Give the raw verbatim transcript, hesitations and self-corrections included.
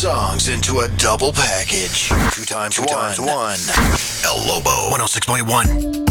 songs into a double package. Two times, two times one. El Lobo one oh six point one.